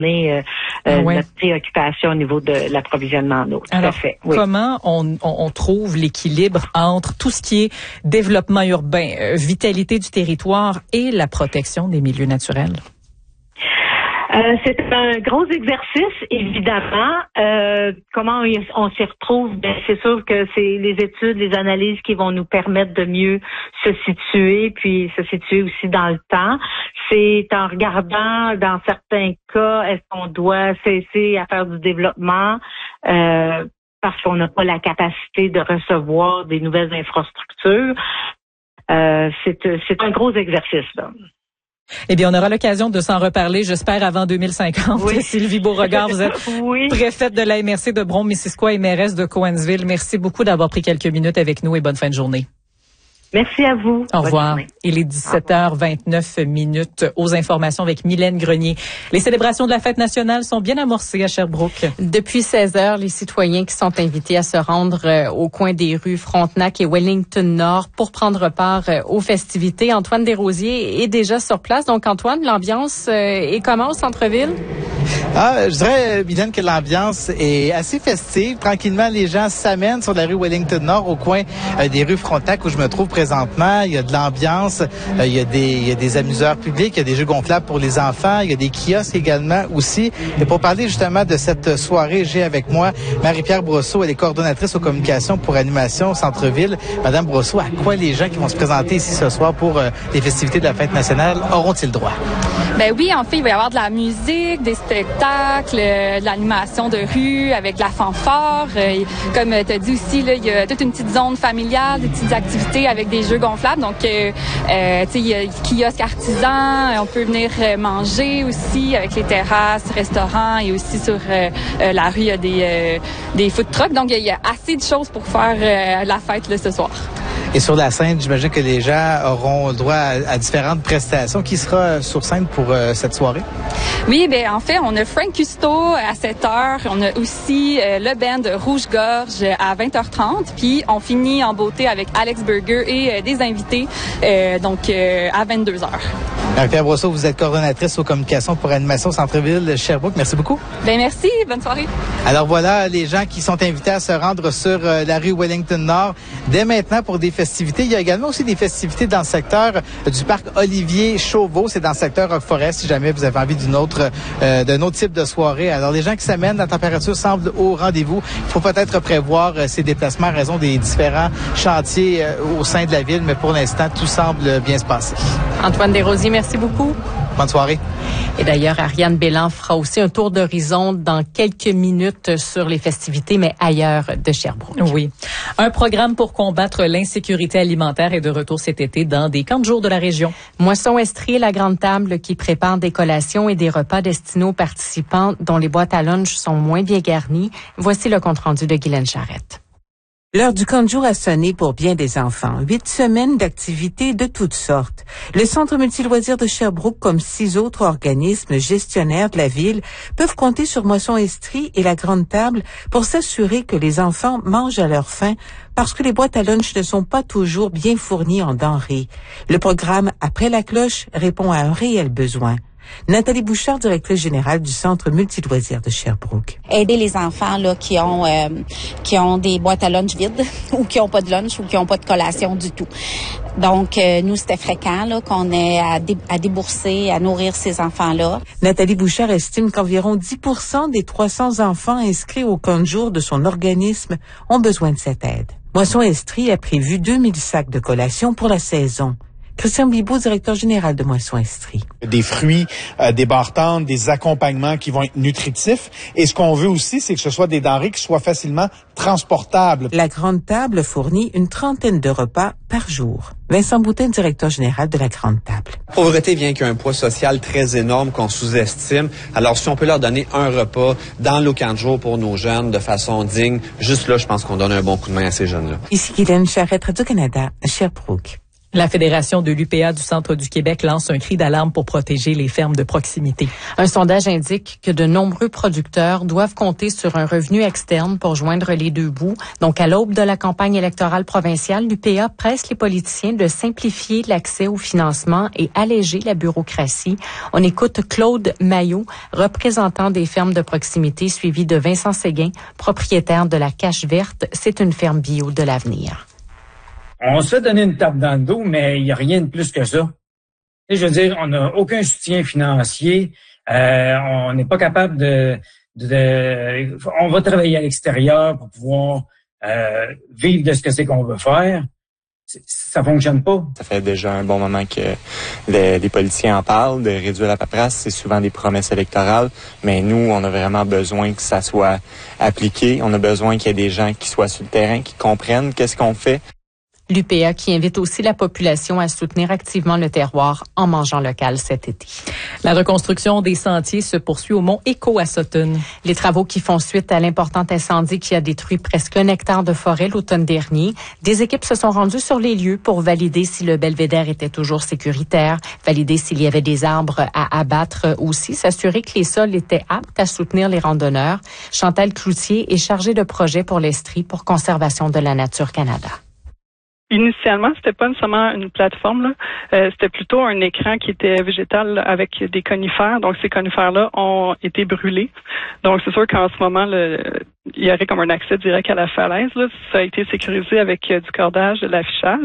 notre préoccupation au niveau de l'approvisionnement en eau. Tout à fait. Oui. Comment on trouve l'équilibre entre tout ce qui est développement urbain, vitalité du territoire et la protection des milieux naturels? C'est un gros exercice, évidemment. Comment on s'y retrouve? C'est sûr que c'est les études, les analyses qui vont nous permettre de mieux se situer, puis se situer aussi dans le temps. C'est en regardant, dans certains cas, est-ce qu'on doit cesser à faire du développement parce qu'on n'a pas la capacité de recevoir des nouvelles infrastructures. C'est un gros exercice, là. Eh bien, on aura l'occasion de s'en reparler, j'espère, avant 2050. Oui. Sylvie Beauregard, vous êtes préfète de la MRC de Brome-Missisquoi et mairesse de Cowansville. Merci beaucoup d'avoir pris quelques minutes avec nous et bonne fin de journée. Merci à vous. Au revoir. Il est 17h29 aux informations avec Mylène Grenier. Les célébrations de la fête nationale sont bien amorcées à Sherbrooke. Depuis 16 heures, les citoyens qui sont invités à se rendre au coin des rues Frontenac et Wellington Nord pour prendre part aux festivités. Antoine Desrosiers est déjà sur place. Donc, Antoine, l'ambiance est comment au centre-ville? Je dirais, Mylène, que l'ambiance est assez festive. Tranquillement, les gens s'amènent sur la rue Wellington Nord au coin des rues Frontenac où je me trouve présentement. Il y a de l'ambiance, il y a des amuseurs publics, il y a des jeux gonflables pour les enfants, il y a des kiosques également aussi. Et pour parler justement de cette soirée, j'ai avec moi Marie-Pierre Brosseau, elle est coordonnatrice aux communications pour animation au centre-ville. Madame Brosseau, à quoi les gens qui vont se présenter ici ce soir pour les festivités de la fête nationale auront-ils droit? Ben oui, en fait, il va y avoir de la musique, des spectacles, de l'animation de rue avec de la fanfare. Comme tu as dit aussi, là, il y a toute une petite zone familiale, des petites activités avec des jeux gonflables. Donc, tu sais, il y a kiosque artisan, on peut venir manger aussi avec les terrasses, restaurants et aussi sur la rue, il y a des food trucks. Donc, il y a assez de choses pour faire la fête là, ce soir. Et sur la scène, j'imagine que les gens auront droit à différentes prestations. Qui sera sur scène pour cette soirée? Oui, ben en fait, on a Frank Custo à 7h. On a aussi le band Rouge-Gorge à 20h30. Puis, on finit en beauté avec Alex Burger et des invités donc à 22h. Marie-Pierre Brosseau, vous êtes coordonnatrice aux communications pour animation Centre-Ville Sherbrooke. Merci beaucoup. Ben merci. Bonne soirée. Alors voilà, les gens qui sont invités à se rendre sur la rue Wellington Nord dès maintenant pour des festivités. Il y a également aussi des festivités dans le secteur du parc Olivier Chauveau. C'est dans le secteur Rock-Forest, si jamais vous avez envie d'un autre type de soirée. Alors, les gens qui s'amènent, la température semble au rendez-vous. Il faut peut-être prévoir ces déplacements à raison des différents chantiers au sein de la ville, mais pour l'instant, tout semble bien se passer. Antoine Desrosiers, merci beaucoup. Bonne soirée. Et d'ailleurs, Ariane Bélan fera aussi un tour d'horizon dans quelques minutes sur les festivités, mais ailleurs de Sherbrooke. Oui. Un programme pour combattre l'insécurité alimentaire est de retour cet été dans des camps de jour de la région. Moisson Estrie, la grande table qui prépare des collations et des repas destinés aux participants dont les boîtes à lunch sont moins bien garnies. Voici le compte-rendu de Guylaine Charrette. L'heure du camp de jour a sonné pour bien des enfants. 8 semaines d'activités de toutes sortes. Le Centre multiloisirs de Sherbrooke, comme 6 autres organismes gestionnaires de la ville, peuvent compter sur Moisson Estrie et la Grande Table pour s'assurer que les enfants mangent à leur faim parce que les boîtes à lunch ne sont pas toujours bien fournies en denrées. Le programme Après la cloche répond à un réel besoin. Nathalie Bouchard, directrice générale du Centre multiloisirs de Sherbrooke. Aider les enfants là qui ont des boîtes à lunch vides ou qui ont pas de lunch ou qui ont pas de collation du tout. Donc nous c'était fréquent là qu'on ait à débourser, à nourrir ces enfants-là. Nathalie Bouchard estime qu'environ 10% des 300 enfants inscrits au camp de jour de son organisme ont besoin de cette aide. Moisson Estrie a prévu 2000 sacs de collation pour la saison. Christian Bibeau, directeur général de Moisson Estrie. Des fruits, des barres-tendres, des accompagnements qui vont être nutritifs. Et ce qu'on veut aussi, c'est que ce soit des denrées qui soient facilement transportables. La Grande Table fournit une trentaine de repas par jour. Vincent Boutin, directeur général de la Grande Table. La pauvreté vient qu'il y a un poids social très énorme qu'on sous-estime. Alors, si on peut leur donner un repas dans le camp de jour pour nos jeunes de façon digne, juste là, je pense qu'on donne un bon coup de main à ces jeunes-là. Ici Guylaine Charrette, Radio-Canada, Sherbrooke. La Fédération de l'UPA du Centre du Québec lance un cri d'alarme pour protéger les fermes de proximité. Un sondage indique que de nombreux producteurs doivent compter sur un revenu externe pour joindre les deux bouts. Donc, à l'aube de la campagne électorale provinciale, l'UPA presse les politiciens de simplifier l'accès au financement et alléger la bureaucratie. On écoute Claude Maillot, représentant des fermes de proximité, suivi de Vincent Séguin, propriétaire de la Cache Verte. C'est une ferme bio de l'avenir. On se fait donner une tape dans le dos, mais il n'y a rien de plus que ça. Et je veux dire, on n'a aucun soutien financier. On n'est pas capable on va travailler à l'extérieur pour pouvoir vivre de ce que c'est qu'on veut faire. Ça fonctionne pas. Ça fait déjà un bon moment que les politiciens en parlent, de réduire la paperasse. C'est souvent des promesses électorales, mais nous, on a vraiment besoin que ça soit appliqué. On a besoin qu'il y ait des gens qui soient sur le terrain, qui comprennent qu'est-ce qu'on fait. L'UPA qui invite aussi la population à soutenir activement le terroir en mangeant local cet été. La reconstruction des sentiers se poursuit au mont Écho à Sutton. Les travaux qui font suite à l'important incendie qui a détruit presque 1 hectare de forêt l'automne dernier. Des équipes se sont rendues sur les lieux pour valider si le belvédère était toujours sécuritaire, valider s'il y avait des arbres à abattre aussi, s'assurer que les sols étaient aptes à soutenir les randonneurs. Chantal Cloutier est chargée de projet pour l'Estrie pour Conservation de la Nature Canada. Initialement, c'était pas nécessairement une plateforme, là. C'était plutôt un écran qui était végétal là, avec des conifères. Donc, ces conifères-là ont été brûlés. Donc, c'est sûr qu'en ce moment, il y aurait comme un accès direct à la falaise. Là. Ça a été sécurisé avec du cordage, de l'affichage.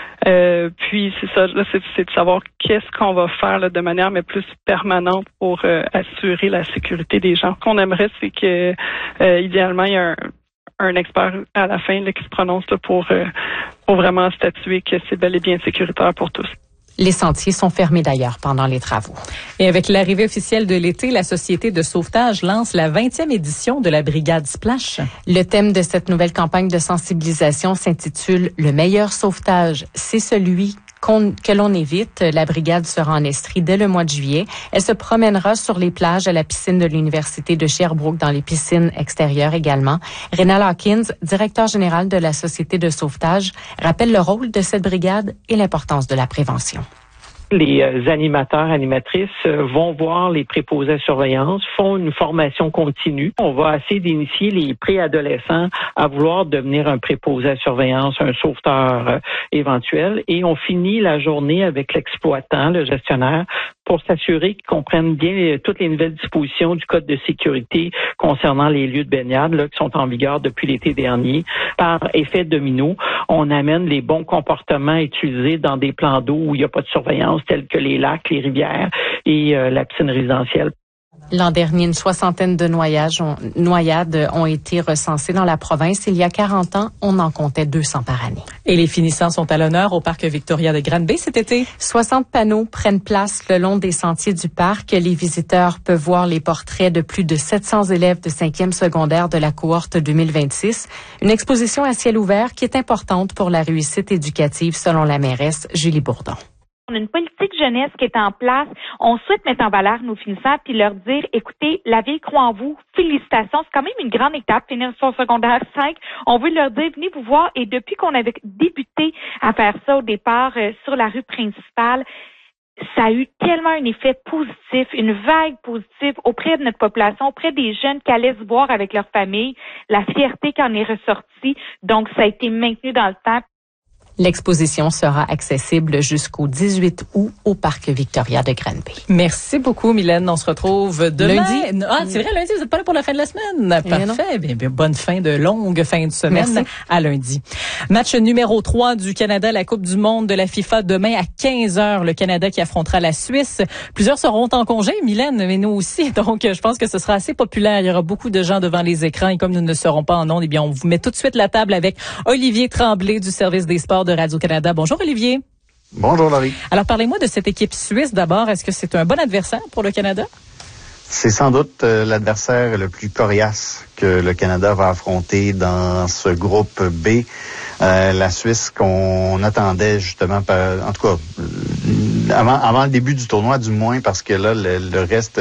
Puis, c'est ça, là, c'est de savoir qu'est-ce qu'on va faire là, de manière mais plus permanente pour assurer la sécurité des gens. Ce qu'on aimerait, c'est que, idéalement, il y a un expert à la fin là, qui se prononce là, pour vraiment statuer que c'est bel et bien sécuritaire pour tous. Les sentiers sont fermés d'ailleurs pendant les travaux. Et avec l'arrivée officielle de l'été, la Société de sauvetage lance la 20e édition de la Brigade Splash. Le thème de cette nouvelle campagne de sensibilisation s'intitule « Le meilleur sauvetage, c'est celui que l'on évite ». La brigade sera en Estrie dès le mois de juillet. Elle se promènera sur les plages, à la piscine de l'Université de Sherbrooke, dans les piscines extérieures également. Rénal Hawkins, directeur général de la Société de sauvetage, rappelle le rôle de cette brigade et l'importance de la prévention. Les animateurs, animatrices vont voir les préposés à surveillance, font une formation continue. On va essayer d'initier les préadolescents à vouloir devenir un préposé à surveillance, un sauveteur éventuel. Et on finit la journée avec l'exploitant, le gestionnaire, pour s'assurer qu'ils comprennent bien toutes les nouvelles dispositions du Code de sécurité concernant les lieux de baignade là, qui sont en vigueur depuis l'été dernier. Par effet domino, on amène les bons comportements utilisés dans des plans d'eau où il n'y a pas de surveillance, tels que les lacs, les rivières et la piscine résidentielle. L'an dernier, une 60aine de noyades ont été recensées dans la province. Il y a 40 ans, on en comptait 200 par année. Et les finissants sont à l'honneur au parc Victoria de Granby cet été. 60 panneaux prennent place le long des sentiers du parc. Les visiteurs peuvent voir les portraits de plus de 700 élèves de 5e secondaire de la cohorte 2026. Une exposition à ciel ouvert qui est importante pour la réussite éducative selon la mairesse Julie Bourdon. On a une politique jeunesse qui est en place. On souhaite mettre en valeur nos finissants puis leur dire, écoutez, la vie croit en vous. Félicitations. C'est quand même une grande étape, finir son secondaire 5. On veut leur dire, venez vous voir. Et depuis qu'on avait débuté à faire ça au départ sur la rue principale, ça a eu tellement un effet positif, une vague positive auprès de notre population, auprès des jeunes qui allaient se voir avec leur famille, la fierté qui en est ressortie. Donc, ça a été maintenu dans le temps. L'exposition sera accessible jusqu'au 18 août au parc Victoria de Granby. Merci beaucoup, Mylène. On se retrouve demain. Lundi. Ah, c'est vrai, lundi, vous n'êtes pas là pour la fin de la semaine. Parfait. Bien, bonne fin de longue fin de semaine. Merci. À lundi. Match numéro 3 du Canada, la Coupe du monde de la FIFA demain à 15h. Le Canada qui affrontera la Suisse. Plusieurs seront en congé, Mylène, mais nous aussi. Donc, je pense que ce sera assez populaire. Il y aura beaucoup de gens devant les écrans et comme nous ne serons pas en ondes, eh bien, on vous met tout de suite la table avec Olivier Tremblay du service des sports de Radio-Canada. Bonjour Olivier. Bonjour Laurie. Alors parlez-moi de cette équipe suisse d'abord. Est-ce que c'est un bon adversaire pour le Canada? C'est sans doute l'adversaire le plus coriace que le Canada va affronter dans ce groupe B. La Suisse qu'on attendait justement, en tout cas, avant le début du tournoi, du moins, parce que là, le reste,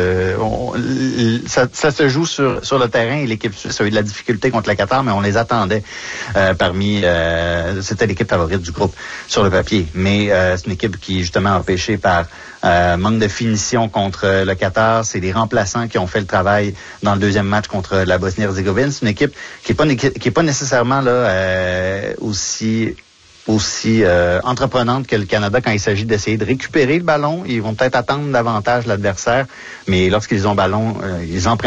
ça se joue sur le terrain et l'équipe suisse a eu de la difficulté contre le Qatar, mais on les attendait c'était l'équipe favorite du groupe sur le papier. Mais c'est une équipe qui, justement, a pêché par manque de finition contre le Qatar. C'est les remplaçants qui ont fait le travail dans le deuxième match contre la Bosnie-Herzégovine. C'est une équipe qui est pas nécessairement là aussi entreprenante que le Canada quand il s'agit d'essayer de récupérer le ballon. Ils vont peut-être attendre davantage l'adversaire, mais lorsqu'ils ont ballon, ils en prennent